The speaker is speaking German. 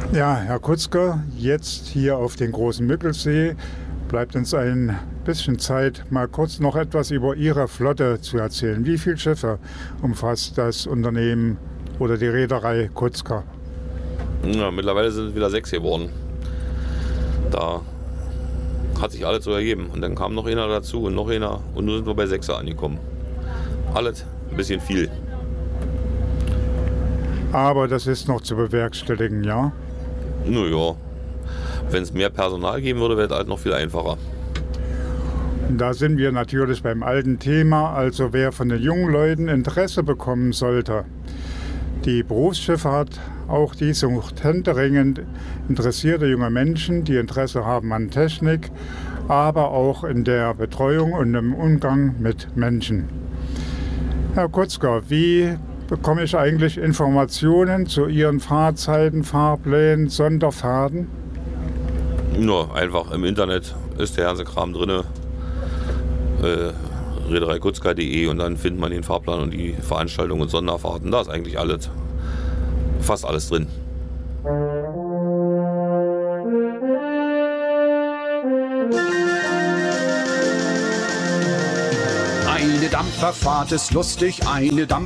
Ja, Herr Kutzker, jetzt hier auf den großen Müggelsee bleibt uns ein bisschen Zeit, mal kurz noch etwas über Ihre Flotte zu erzählen. Wie viele Schiffe umfasst das Unternehmen oder die Reederei Kutzker? Ja, mittlerweile sind es wieder 6 geworden. Da hat sich alles so ergeben. Und dann kam noch einer dazu und noch einer. Und nun sind wir bei 6 angekommen. Alles ein bisschen viel. Aber das ist noch zu bewerkstelligen, ja? Naja, wenn es mehr Personal geben würde, wäre es halt noch viel einfacher. Da sind wir natürlich beim alten Thema, also wer von den jungen Leuten Interesse bekommen sollte. Die Berufsschifffahrt, auch die sucht händeringend interessierte junge Menschen, die Interesse haben an Technik, aber auch in der Betreuung und im Umgang mit Menschen. Herr Kutzker, wie bekomme ich eigentlich Informationen zu Ihren Fahrzeiten, Fahrplänen, Sonderfahrten? Nur einfach im Internet ist der ganze Kram drin. Reedereikutzker.de und dann findet man den Fahrplan und die Veranstaltungen und Sonderfahrten. Da ist eigentlich alles, fast alles drin. Eine Dampferfahrt ist lustig, eine Dampferfahrt